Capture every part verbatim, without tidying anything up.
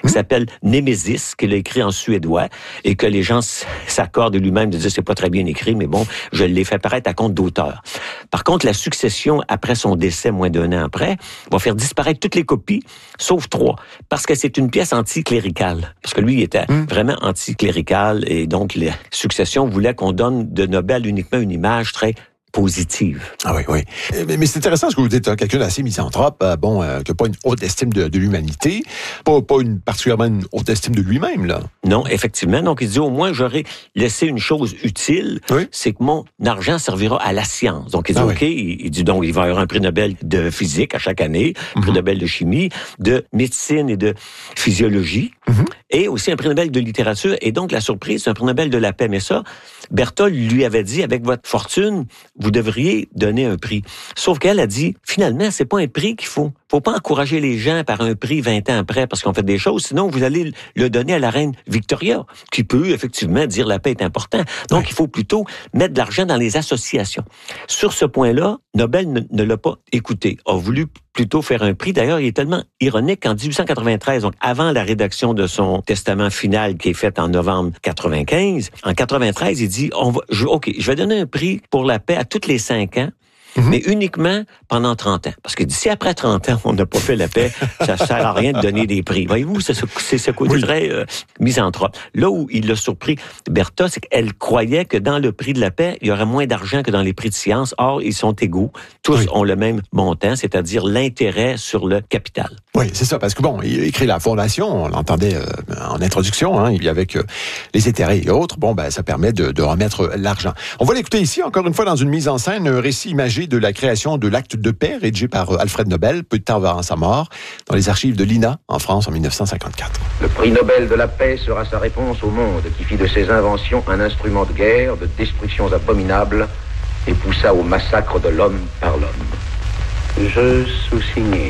qui s'appelle Némésis, qu'il a écrit en suédois, et que les gens s'accordent lui-même de dire c'est pas très bien écrit, mais bon, je l'ai fait paraître à compte d'auteur. Par contre, la succession, après son décès, moins d'un an après, va faire disparaître toutes les copies, sauf trois, parce que c'est une pièce anticléricale. Parce que lui, il était mmh. vraiment anticlérical, et donc la succession voulait qu'on donne de Nobel uniquement une image très positive. Ah oui, oui. Mais, mais c'est intéressant ce que vous dites, hein, quelqu'un d'assez misanthrope, euh, bon, euh, qui n'a pas une haute estime de, de l'humanité, pas, pas une, particulièrement une haute estime de lui-même, là. Non, effectivement. Donc, il dit, au moins, j'aurais laissé une chose utile, oui. c'est que mon argent servira à la science. Donc, il dit, ah OK, oui. il, il dit, donc, il va y avoir un prix Nobel de physique à chaque année, un mm-hmm. prix Nobel de chimie, de médecine et de physiologie, mm-hmm. et aussi un prix Nobel de littérature. Et donc, la surprise, c'est un prix Nobel de la paix. Mais ça, Berthold lui avait dit, avec votre fortune, vous devriez donner un prix. Sauf qu'elle a dit, finalement, c'est pas un prix qu'il faut. Faut pas encourager les gens par un prix vingt ans après parce qu'on fait des choses. Sinon, vous allez le donner à la reine Victoria, qui peut effectivement dire la paix est importante. Donc, ouais. il faut plutôt mettre de l'argent dans les associations. Sur ce point-là, Nobel ne, ne l'a pas écouté. A voulu plutôt faire un prix. D'ailleurs, il est tellement ironique qu'en dix-huit cent quatre-vingt-treize, donc avant la rédaction de son testament final qui est fait en novembre quatre-vingt-quinze, en quatre-vingt-treize, il dit, on va, je, OK, je vais donner un prix pour la paix à tous les cinq ans, Mm-hmm. mais uniquement pendant trente ans. Parce que d'ici après trente ans, on n'a pas fait la paix, ça ne sert à rien de donner des prix. Voyez-vous, c'est ce, c'est ce côté oui. très euh, misanthrope. Là où il l'a surpris, Bertha, c'est qu'elle croyait que dans le prix de la paix, il y aurait moins d'argent que dans les prix de science. Or, ils sont égaux. Tous oui. ont le même montant, c'est-à-dire l'intérêt sur le capital. Oui, c'est ça, parce que bon, il a écrit la fondation, on l'entendait euh, en introduction, hein, il y avec euh, les intérêts et autres, bon, ben, ça permet de, de remettre l'argent. On va l'écouter ici, encore une fois, dans une mise en scène, un récit imagé de la création de l'acte de paix, rédigé par euh, Alfred Nobel, peu de temps avant sa mort, dans les archives de l'I N A, en France, en dix-neuf cent cinquante-quatre. Le prix Nobel de la paix sera sa réponse au monde qui fit de ses inventions un instrument de guerre, de destructions abominables, et poussa au massacre de l'homme par l'homme. Je sous-signais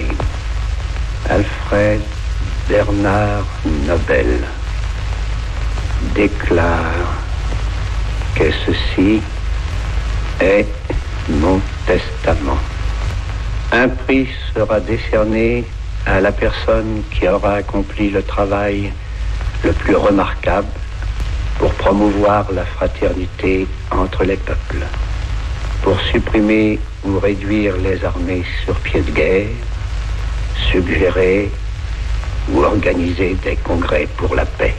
Alfred Bernard Nobel déclare que ceci est mon testament. Un prix sera décerné à la personne qui aura accompli le travail le plus remarquable pour promouvoir la fraternité entre les peuples, pour supprimer ou réduire les armées sur pied de guerre, suggérer ou organiser des congrès pour la paix.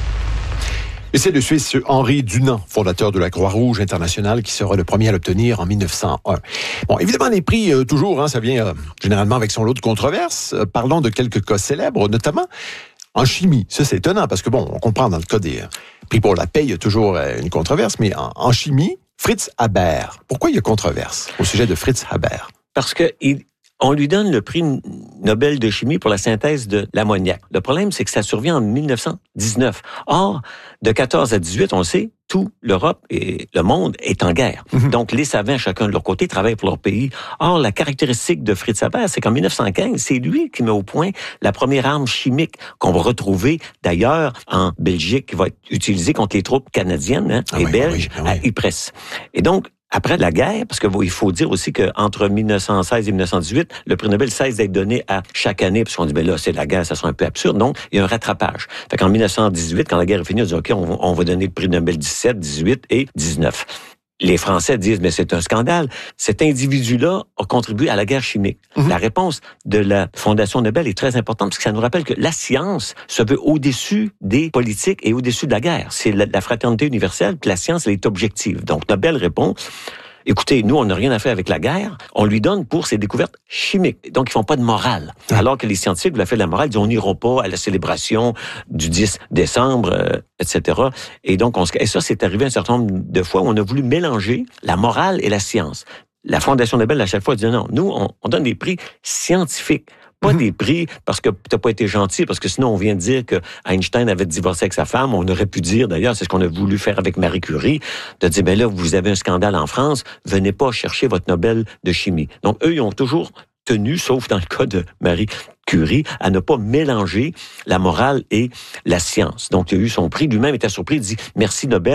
Et c'est le Suisse Henri Dunant, fondateur de la Croix-Rouge internationale, qui sera le premier à l'obtenir en dix-neuf cent un. Bon, évidemment, les prix, euh, toujours, hein, ça vient euh, généralement avec son lot de controverses. Euh, parlons de quelques cas célèbres, notamment en chimie. Ça, c'est étonnant, parce que bon, on comprend dans le cas des euh, prix pour la paix, il y a toujours euh, une controverse, mais en, en chimie, Fritz Haber. Pourquoi il y a controverse au sujet de Fritz Haber? Parce que il... On lui donne le prix Nobel de chimie pour la synthèse de l'ammoniac. Le problème, c'est que ça survient en dix-neuf cent dix-neuf. Or, de quatorze à dix-huit, on le sait, tout l'Europe et le monde est en guerre. Mm-hmm. Donc, les savants, chacun de leur côté, travaillent pour leur pays. Or, la caractéristique de Fritz Haber, c'est qu'en dix-neuf cent quinze, c'est lui qui met au point la première arme chimique qu'on va retrouver, d'ailleurs, en Belgique, qui va être utilisée contre les troupes canadiennes hein, ah et oui, belges oui, oui. à Ypres. Et donc, après la guerre, parce que il faut dire aussi qu'entre dix-neuf cent seize et dix-neuf cent dix-huit, le prix Nobel cesse d'être donné à chaque année, parce qu'on dit, ben là, c'est la guerre, ça sera un peu absurde. Donc, il y a un rattrapage. Fait qu'en dix-neuf cent dix-huit, quand la guerre est finie, on dit, OK, on, on va donner le prix Nobel dix-sept, dix-huit et dix-neuf. Les Français disent, mais c'est un scandale. Cet individu-là a contribué à la guerre chimique. Mm-hmm. La réponse de la Fondation Nobel est très importante parce que ça nous rappelle que la science se veut au-dessus des politiques et au-dessus de la guerre. C'est la, la fraternité universelle, puis la science, elle est objective. Donc, Nobel répond, écoutez, nous, on n'a rien à faire avec la guerre. On lui donne pour ses découvertes chimiques. Donc, ils font pas de morale. Ah. Alors que les scientifiques, vous la fait de la morale, ils disent, on n'ira pas à la célébration du dix décembre, euh, et cetera. Et donc, on se... et ça, c'est arrivé un certain nombre de fois où on a voulu mélanger la morale et la science. La Fondation Nobel, à chaque fois, dit non, nous, on, on donne des prix scientifiques. Pas mm-hmm. des prix parce que t'as pas été gentil, parce que sinon on vient de dire que Einstein avait divorcé avec sa femme. On aurait pu dire, d'ailleurs, c'est ce qu'on a voulu faire avec Marie Curie, de dire, ben là, vous avez un scandale en France, venez pas chercher votre Nobel de chimie. Donc, eux, ils ont toujours tenu, sauf dans le cas de Marie Curie, à ne pas mélanger la morale et la science. Donc, il a eu son prix. Lui-même était surpris, il dit, merci Nobel,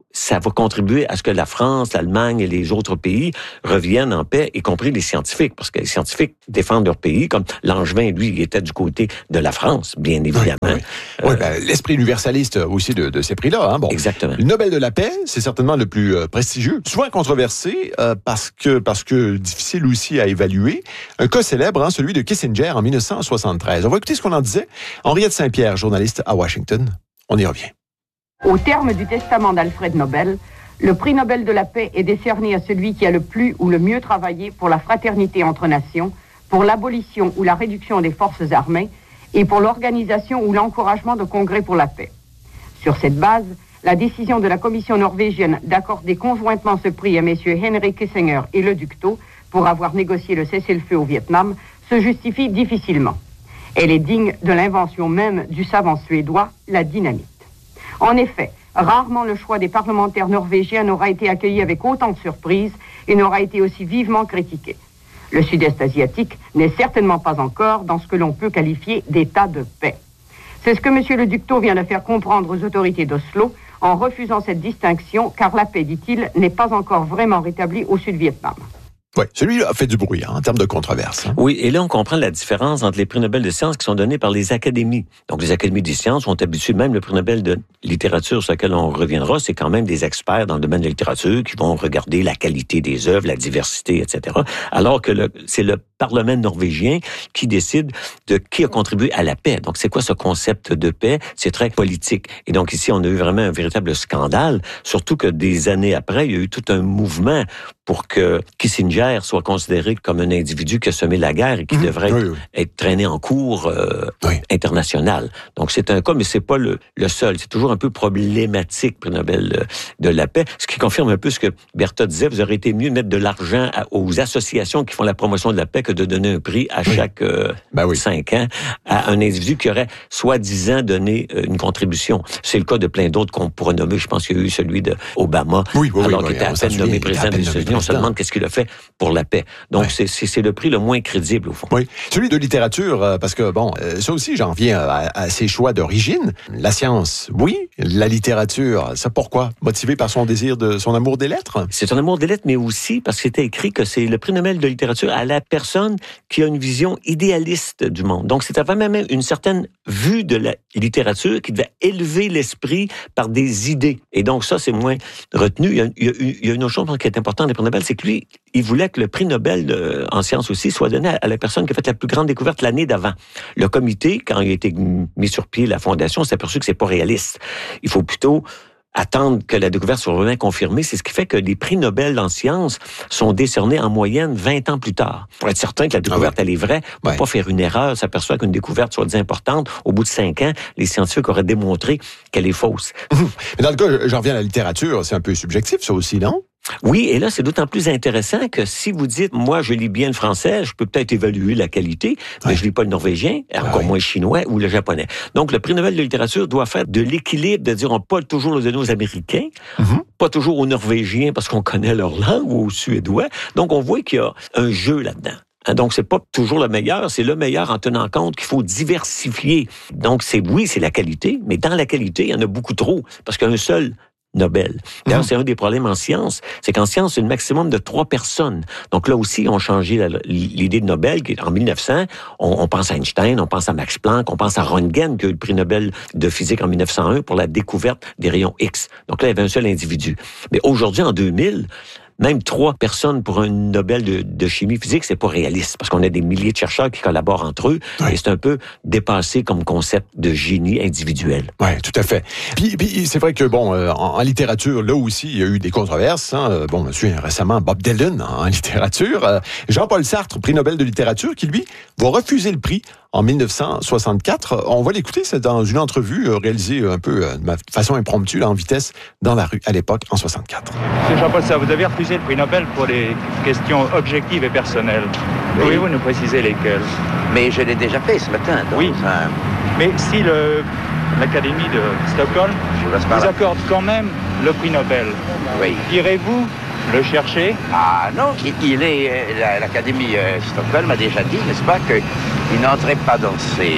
ça va contribuer à ce que la France, l'Allemagne et les autres pays reviennent en paix, y compris les scientifiques, parce que les scientifiques défendent leur pays, comme Langevin, lui, il était du côté de la France, bien évidemment. Oui, oui. Euh, oui, ben, l'esprit universaliste aussi de, de ces prix-là. Hein. Bon, exactement. Le Nobel de la paix, c'est certainement le plus euh, prestigieux, souvent controversé euh, parce que parce que difficile aussi à évaluer. Un cas célèbre, hein, celui de Kissinger en dix-neuf cent soixante-treize. On va écouter ce qu'on en disait. Henriette Saint-Pierre, journaliste à Washington. On y revient. Au terme du testament d'Alfred Nobel, le prix Nobel de la paix est décerné à celui qui a le plus ou le mieux travaillé pour la fraternité entre nations, pour l'abolition ou la réduction des forces armées et pour l'organisation ou l'encouragement de congrès pour la paix. Sur cette base, la décision de la Commission norvégienne d'accorder conjointement ce prix à messieurs Henry Kissinger et Le Duc Tho pour avoir négocié le cessez-le-feu au Vietnam se justifie difficilement. Elle est digne de l'invention même du savant suédois, la dynamite. En effet, rarement le choix des parlementaires norvégiens n'aura été accueilli avec autant de surprise et n'aura été aussi vivement critiqué. Le Sud-Est asiatique n'est certainement pas encore dans ce que l'on peut qualifier d'état de paix. C'est ce que M. Le Duc Tho vient de faire comprendre aux autorités d'Oslo en refusant cette distinction, car la paix, dit-il, n'est pas encore vraiment rétablie au Sud-Vietnam. Oui, celui-là a fait du bruit hein, en termes de controverse. Hein. Oui, et là, on comprend la différence entre les prix Nobel de sciences qui sont donnés par les académies. Donc, les académies des sciences sont habituées, même le prix Nobel de littérature sur lequel on reviendra, c'est quand même des experts dans le domaine de la littérature qui vont regarder la qualité des œuvres, la diversité, et cetera. Alors que le, c'est le Parlement norvégien qui décide de qui a contribué à la paix. Donc, c'est quoi ce concept de paix? C'est très politique. Et donc, ici, on a eu vraiment un véritable scandale, surtout que des années après, il y a eu tout un mouvement pour que Kissinger soit considéré comme un individu qui a semé la guerre et qui mmh, devrait oui, oui. être traîné en cours euh, oui. international. Donc, c'est un cas, mais c'est pas le, le seul. C'est toujours un peu problématique, prix Nobel de la paix, ce qui confirme un peu ce que Bertha disait. Vous aurez été mieux de mettre de l'argent à, aux associations qui font la promotion de la paix que de donner un prix à oui. chaque euh, ben oui. cinq ans à un individu qui aurait soi-disant donné euh, une contribution. C'est le cas de plein d'autres qu'on pourrait nommer. Je pense qu'il y a eu celui d'Obama, oui, oui, alors oui, qu'il était oui, à peine nommé président des États-Unis. On se demande qu'est-ce qu'il a fait pour la paix. Donc, ouais. c'est, c'est, c'est le prix le moins crédible, au fond. Oui. Celui de littérature, euh, parce que, bon, euh, ça aussi, j'en viens à, à ses choix d'origine. La science, oui. La littérature, ça pourquoi? Motivé par son désir de, son amour des lettres? C'est son amour des lettres, mais aussi parce que c'était écrit que c'est le prix Nobel de littérature à la personne qui a une vision idéaliste du monde. Donc, c'était vraiment même une certaine vue de la littérature qui devait élever l'esprit par des idées. Et donc, ça, c'est moins retenu. Il y a, il y a, il y a une autre chose qui est importante des prix Nobel, c'est que lui, il voulait que le prix Nobel de, en sciences aussi soit donné à la personne qui a fait la plus grande découverte l'année d'avant. Le comité, quand il a été mis sur pied, la fondation, s'est aperçu que c'est pas réaliste. Il faut plutôt attendre que la découverte soit vraiment confirmée. C'est ce qui fait que les prix Nobel en sciences sont décernés en moyenne vingt ans plus tard. Pour être certain que la découverte, ah oui. elle est vraie, pour ouais. pas faire une erreur, s'aperçoit qu'une découverte soit importante, au bout de cinq ans, les scientifiques auraient démontré qu'elle est fausse. Mais dans le cas, j'en reviens à la littérature, c'est un peu subjectif, ça aussi, non? Oui, et là, c'est d'autant plus intéressant que si vous dites, moi, je lis bien le français, je peux peut-être évaluer la qualité, mais ouais. je lis pas le norvégien, encore ouais. moins le chinois ou le japonais. Donc, le prix Nobel de littérature doit faire de l'équilibre, de dire, on peut pas toujours le donner aux Américains, mm-hmm. pas toujours aux Norvégiens parce qu'on connaît leur langue, ou aux Suédois. Donc, on voit qu'il y a un jeu là-dedans. Donc, c'est pas toujours le meilleur, c'est le meilleur en tenant compte qu'il faut diversifier. Donc, c'est oui, c'est la qualité, mais dans la qualité, il y en a beaucoup trop, parce qu'un seul Nobel. D'ailleurs, mmh. c'est un des problèmes en sciences, c'est qu'en science, c'est le maximum de trois personnes. Donc là aussi, on a changé la, l'idée de Nobel. En mille neuf cents, on, on pense à Einstein, on pense à Max Planck, on pense à Röntgen, qui a eu le prix Nobel de physique en mille neuf cent un pour la découverte des rayons X. Donc là, il y avait un seul individu. Mais aujourd'hui, en deux mille, même trois personnes pour un Nobel de, de chimie physique, c'est pas réaliste, parce qu'on a des milliers de chercheurs qui collaborent entre eux, oui. et c'est un peu dépassé comme concept de génie individuel. Oui, tout à fait. Puis, puis c'est vrai que, bon, euh, en, en littérature, là aussi, il y a eu des controverses. Hein. Bon, je me souviens récemment, Bob Dylan en, en littérature. Euh, Jean-Paul Sartre, prix Nobel de littérature, qui, lui, va refuser le prix en mille neuf cent soixante-quatre. On va l'écouter, c'est dans une entrevue réalisée un peu de façon impromptue, là, en vitesse, dans la rue, à l'époque, en soixante-quatre. Monsieur Jean-Paul Sartre, vous avez refusé le prix Nobel pour des questions objectives et personnelles. Oui. Pouvez-vous nous préciser lesquelles? Mais je l'ai déjà fait ce matin. Donc, oui, ça... mais si le, l'Académie de Stockholm vous accorde quand même le prix Nobel, oui. irez-vous le chercher? Ah non, il est, l'Académie Stockholm a déjà dit, n'est-ce pas, qu'il n'entrait pas dans ses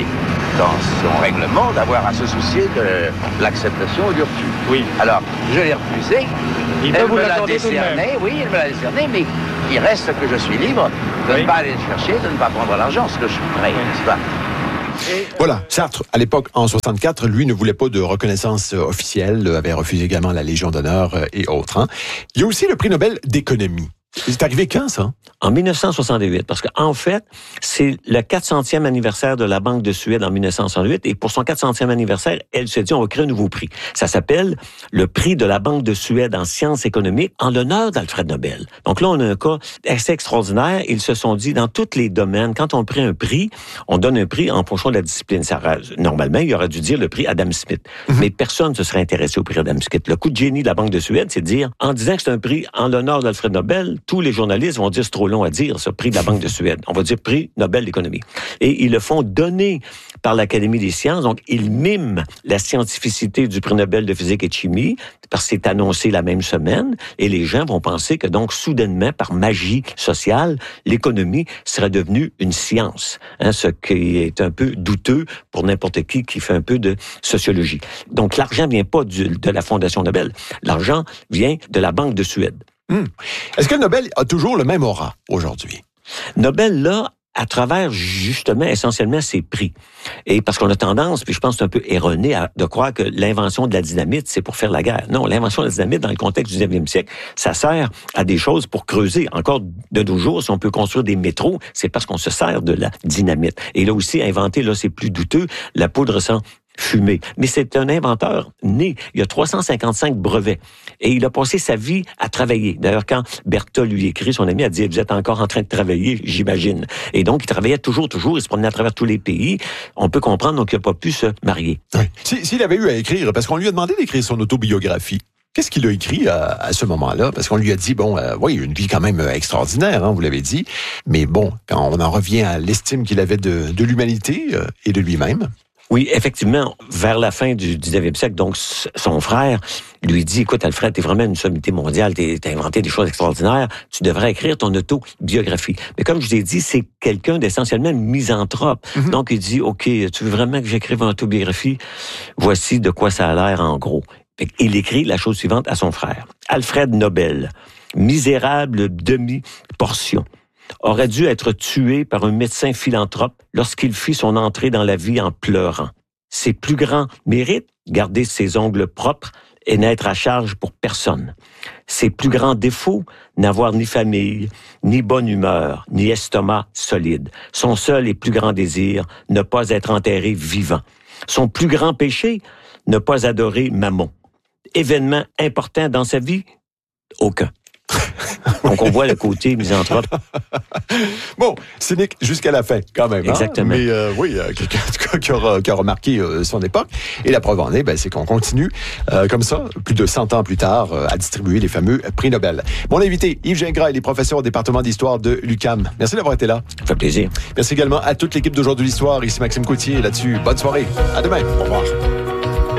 dans son règlement, d'avoir à se soucier de l'acceptation ou du refus. Oui. Alors, je l'ai refusé. Il peut Elle vous me l'a l'accorder tout de même. décerné, oui, elle me l'a décerné, mais il reste que je suis libre de Oui. ne pas aller le chercher, de ne pas prendre l'argent, ce que je ferai, n'est-ce pas? Et, Voilà, Sartre, à l'époque, en soixante-quatre, lui ne voulait pas de reconnaissance euh, officielle, euh, avait refusé également la Légion d'honneur euh, et autres. Hein. Il y a aussi le prix Nobel d'économie. C'est arrivé quand, ça? En mille neuf cent soixante-huit, parce qu'en fait, c'est le quatre centième anniversaire de la Banque de Suède en mille neuf cent soixante-huit, et pour son quatre centième anniversaire, elle se dit, on va créer un nouveau prix. Ça s'appelle le prix de la Banque de Suède en sciences économiques, en l'honneur d'Alfred Nobel. Donc là, on a un cas assez extraordinaire. Ils se sont dit, dans tous les domaines, quand on prend un prix, on donne un prix en fonction de la discipline. Ça, normalement, il aurait dû dire le prix Adam Smith. Mm-hmm. Mais personne ne se serait intéressé au prix Adam Smith. Le coup de génie de la Banque de Suède, c'est de dire, en disant que c'est un prix en l'honneur d'Alfred Nobel, tous les journalistes vont dire c'est trop long à dire, ce prix de la Banque de Suède. On va dire prix Nobel d'économie. Et ils le font donner par l'Académie des sciences. Donc, ils miment la scientificité du prix Nobel de physique et de chimie, parce que c'est annoncé la même semaine. Et les gens vont penser que donc, soudainement, par magie sociale, l'économie serait devenue une science. Hein, ce qui est un peu douteux pour n'importe qui qui fait un peu de sociologie. Donc, l'argent vient pas du, de la Fondation Nobel. L'argent vient de la Banque de Suède. Hum. Est-ce que Nobel a toujours le même aura aujourd'hui? Nobel, là, à travers, justement, essentiellement, ses prix. Et parce qu'on a tendance, puis je pense que c'est un peu erroné, à, de croire que l'invention de la dynamite, c'est pour faire la guerre. Non, l'invention de la dynamite, dans le contexte du dix-neuvième siècle, ça sert à des choses pour creuser. Encore de nos jours, si on peut construire des métros, c'est parce qu'on se sert de la dynamite. Et là aussi, inventer, là, c'est plus douteux, la poudre sans fumée. Mais c'est un inventeur né. Il a trois cent cinquante-cinq brevets. Et il a passé sa vie à travailler. D'ailleurs, quand Bertha lui écrit, son ami a dit, vous êtes encore en train de travailler, j'imagine. Et donc, il travaillait toujours, toujours. Il se promenait à travers tous les pays. On peut comprendre, donc, qu'il n'a pas pu se marier. Oui. S'il si, avait eu à écrire, parce qu'on lui a demandé d'écrire son autobiographie, qu'est-ce qu'il a écrit à, à ce moment-là? Parce qu'on lui a dit, bon, euh, oui, une vie quand même extraordinaire, hein, vous l'avez dit. Mais bon, quand on en revient à l'estime qu'il avait de, de l'humanité euh, et de lui-même. Oui, effectivement, vers la fin du dix-neuvième siècle, donc son frère lui dit, écoute Alfred, t'es vraiment une sommité mondiale, t'as inventé des choses extraordinaires, tu devrais écrire ton autobiographie. Mais comme je l'ai dit, c'est quelqu'un d'essentiellement misanthrope. Mm-hmm. Donc il dit, OK, tu veux vraiment que j'écrive une autobiographie? Voici de quoi ça a l'air en gros. Il écrit la chose suivante à son frère. Alfred Nobel, misérable demi-portion, aurait dû être tué par un médecin philanthrope lorsqu'il fit son entrée dans la vie en pleurant. Ses plus grands mérites, garder ses ongles propres et n'être à charge pour personne. Ses plus grands défauts, n'avoir ni famille, ni bonne humeur, ni estomac solide. Son seul et plus grand désir, ne pas être enterré vivant. Son plus grand péché, ne pas adorer Mammon. Événement important dans sa vie? Aucun. Donc, on voit le côté misanthrope. Bon, cynique jusqu'à la fin, quand même. Exactement. Hein? Mais euh, oui, euh, quelqu'un qui aura, qui aura marqué euh, son époque. Et la preuve en est, ben, c'est qu'on continue euh, comme ça, plus de cent ans plus tard, euh, à distribuer les fameux prix Nobel. Mon invité, Yves Gingras, il est professeur au département d'histoire de l'U Q A M. Merci d'avoir été là. Ça fait plaisir. Merci également à toute l'équipe d'Aujourd'hui l'Histoire. Ici Maxime Coutier. Là-dessus, bonne soirée. À demain. Au revoir.